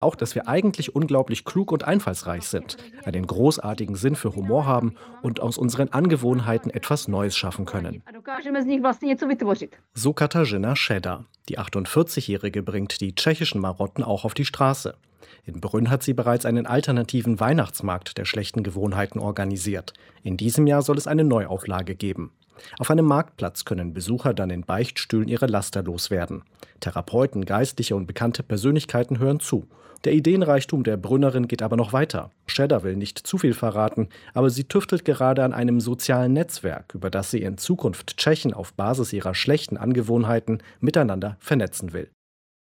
Auch, dass wir eigentlich unglaublich klug und einfallsreich sind, einen großartigen Sinn für Humor haben und aus unseren Angewohnheiten etwas Neues schaffen können. A dokážeme z nich vlastně něco vytvořit. So Katarzyna Scheda. Die 48-Jährige bringt die tschechischen Marotten auch auf die Straße. In Brünn hat sie bereits einen alternativen Weihnachtsmarkt der schlechten Gewohnheiten organisiert. In diesem Jahr soll es eine Neuauflage geben. Auf einem Marktplatz können Besucher dann in Beichtstühlen ihre Laster loswerden. Therapeuten, Geistliche und bekannte Persönlichkeiten hören zu. Der Ideenreichtum der Brünnerin geht aber noch weiter. Shedder will nicht zu viel verraten, aber sie tüftelt gerade an einem sozialen Netzwerk, über das sie in Zukunft Tschechen auf Basis ihrer schlechten Angewohnheiten miteinander vernetzen will.